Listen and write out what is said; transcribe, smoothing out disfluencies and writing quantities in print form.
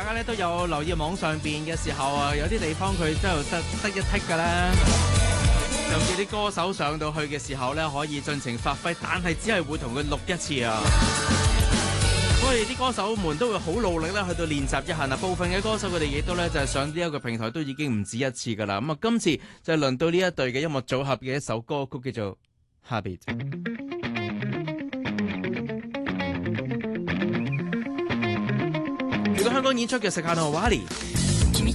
家咧都有留意網上邊嘅時候啊，有啲地方佢真係得一剔㗎啦。甚至啲歌手上到去嘅時候咧，可以盡情發揮，但係只係會同佢錄一次啊。所以啲歌手們都會好努力咧，去到練習一下嗱。部分嘅歌手佢哋亦都咧就係上呢一個平台都已經唔止一次㗎啦。咁啊，今次就係輪到呢一隊嘅音樂組合嘅一首歌曲叫做《Habit》。嚟到香港演出嘅時間係 Wally。